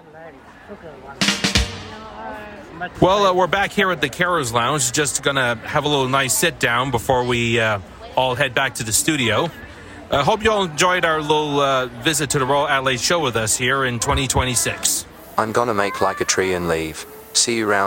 Well, we're back here at the Carers Lounge. Just going to have a little nice sit down before we all head back to the studio. I hope you all enjoyed our little visit to the Royal Adelaide Show with us here in 2026. I'm gonna make like a tree and leave. See you round.